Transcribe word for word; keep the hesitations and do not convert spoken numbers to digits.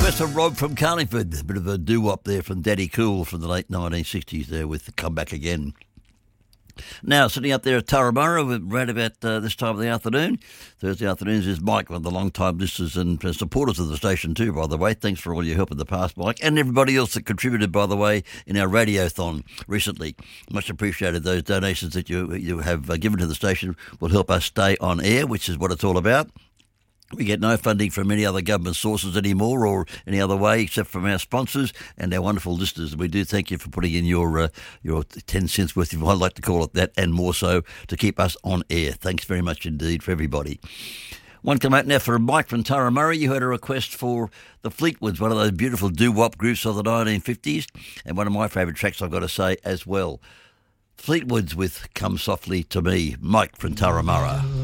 request from Rob from Carlingford. A bit of a doo-wop there from Daddy Cool from the late nineteen sixties there with the Come Back Again. Now, sitting up there at Turramurra, right about uh, this time of the afternoon. Thursday afternoons is Mike, one of the long-time listeners and uh, supporters of the station too, by the way. Thanks for all your help in the past, Mike, and everybody else that contributed, by the way, in our radiothon recently. Much appreciated. Those donations that you, you have uh, given to the station will help us stay on air, which is what it's all about. We get no funding from any other government sources anymore or any other way except from our sponsors and our wonderful listeners. We do thank you for putting in your uh, your ten cents worth, if I'd like to call it that, and more so to keep us on air. Thanks very much indeed for everybody. One come out now for Mike from Turramurra. You heard a request for the Fleetwoods, one of those beautiful doo-wop groups of the nineteen fifties, and one of my favourite tracks, I've got to say, as well. Fleetwoods with Come Softly to Me. Mike from Turramurra.